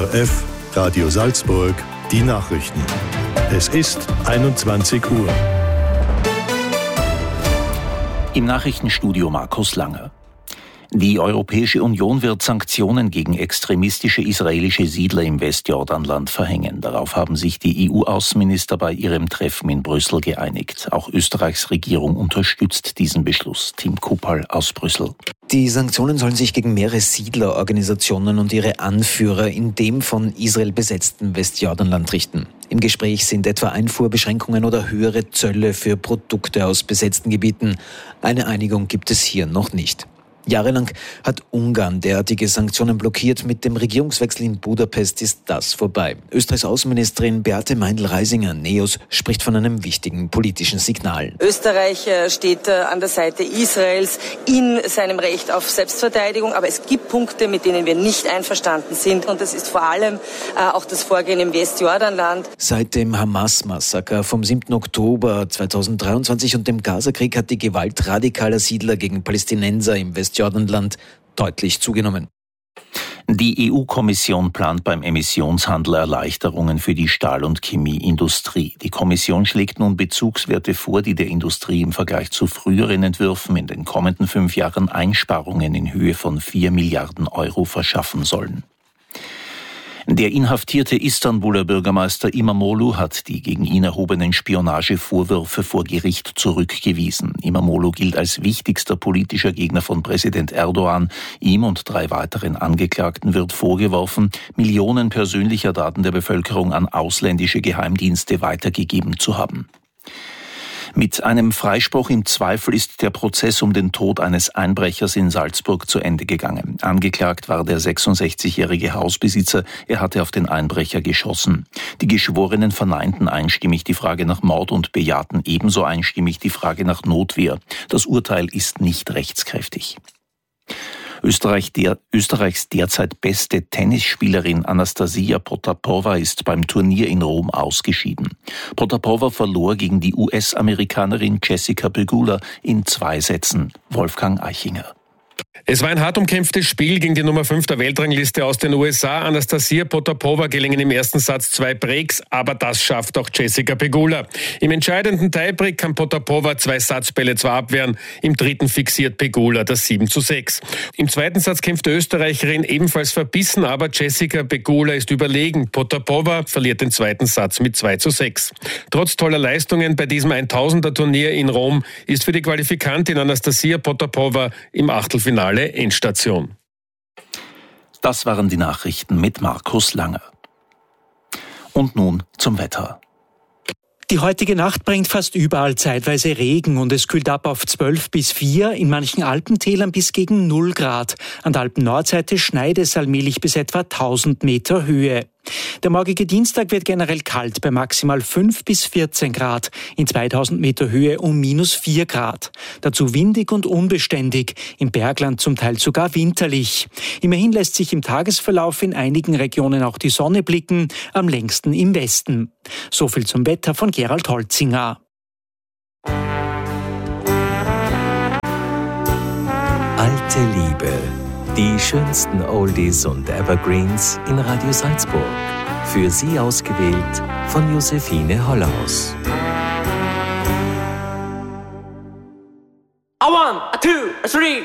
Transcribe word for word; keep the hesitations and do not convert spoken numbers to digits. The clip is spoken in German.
O R F, Radio Salzburg, die Nachrichten. Es ist einundzwanzig Uhr. Im Nachrichtenstudio Markus Langer. Die Europäische Union wird Sanktionen gegen extremistische israelische Siedler im Westjordanland verhängen. Darauf haben sich die E U-Außenminister bei ihrem Treffen in Brüssel geeinigt. Auch Österreichs Regierung unterstützt diesen Beschluss. Tim Kuppal aus Brüssel. Die Sanktionen sollen sich gegen mehrere Siedlerorganisationen und ihre Anführer in dem von Israel besetzten Westjordanland richten. Im Gespräch sind etwa Einfuhrbeschränkungen oder höhere Zölle für Produkte aus besetzten Gebieten. Eine Einigung gibt es hier noch nicht. Jahrelang hat Ungarn derartige Sanktionen blockiert. Mit dem Regierungswechsel in Budapest ist das vorbei. Österreichs Außenministerin Beate Meindl-Reisinger, NEOS, spricht von einem wichtigen politischen Signal. Österreich steht an der Seite Israels in seinem Recht auf Selbstverteidigung. Aber es gibt Punkte, mit denen wir nicht einverstanden sind. Und das ist vor allem auch das Vorgehen im Westjordanland. Seit dem Hamas-Massaker vom siebten Oktober zweitausenddreiundzwanzig und dem Gazakrieg hat die Gewalt radikaler Siedler gegen Palästinenser im Westjordanland Jordanland deutlich zugenommen. Die E U-Kommission plant beim Emissionshandel Erleichterungen für die Stahl- und Chemieindustrie. Die Kommission schlägt nun Bezugswerte vor, die der Industrie im Vergleich zu früheren Entwürfen in den kommenden fünf Jahren Einsparungen in Höhe von vier Milliarden Euro verschaffen sollen. Der inhaftierte Istanbuler Bürgermeister Imamoglu hat die gegen ihn erhobenen Spionagevorwürfe vor Gericht zurückgewiesen. Imamoglu gilt als wichtigster politischer Gegner von Präsident Erdogan. Ihm und drei weiteren Angeklagten wird vorgeworfen, Millionen persönlicher Daten der Bevölkerung an ausländische Geheimdienste weitergegeben zu haben. Mit einem Freispruch im Zweifel ist der Prozess um den Tod eines Einbrechers in Salzburg zu Ende gegangen. Angeklagt war der sechsundsechzigjährige Hausbesitzer. Er hatte auf den Einbrecher geschossen. Die Geschworenen verneinten einstimmig die Frage nach Mord und bejahten ebenso einstimmig die Frage nach Notwehr. Das Urteil ist nicht rechtskräftig. Österreich der, Österreichs derzeit beste Tennisspielerin Anastasia Potapova ist beim Turnier in Rom ausgeschieden. Potapova verlor gegen die U S-Amerikanerin Jessica Pegula in zwei Sätzen. Wolfgang Eichinger. Es war ein hart umkämpftes Spiel gegen die Nummer fünf der Weltrangliste aus den U S A. Anastasia Potapova gelingen im ersten Satz zwei Breaks, aber das schafft auch Jessica Pegula. Im entscheidenden Tiebreak kann Potapova zwei Satzbälle zwar abwehren, im dritten fixiert Pegula das sieben zu sechs. Im zweiten Satz kämpft die Österreicherin ebenfalls verbissen, aber Jessica Pegula ist überlegen. Potapova verliert den zweiten Satz mit zwei zu sechs. Trotz toller Leistungen bei diesem tausender-Turnier in Rom ist für die Qualifikantin Anastasia Potapova im Achtelfinale Endstation. Das waren die Nachrichten mit Markus Langer. Und nun zum Wetter. Die heutige Nacht bringt fast überall zeitweise Regen und es kühlt ab auf zwölf bis vier, in manchen Alpentälern bis gegen null Grad. An der Alpen-Nordseite schneit es allmählich bis etwa tausend Meter Höhe. Der morgige Dienstag wird generell kalt bei maximal fünf bis vierzehn Grad, in zweitausend Meter Höhe um minus vier Grad. Dazu windig und unbeständig, im Bergland zum Teil sogar winterlich. Immerhin lässt sich im Tagesverlauf in einigen Regionen auch die Sonne blicken, am längsten im Westen. So viel zum Wetter von Gerald Holzinger. Alte Liebe. Die schönsten Oldies und Evergreens in Radio Salzburg. Für Sie ausgewählt von Josephine Hollaus. A one, a two, a three.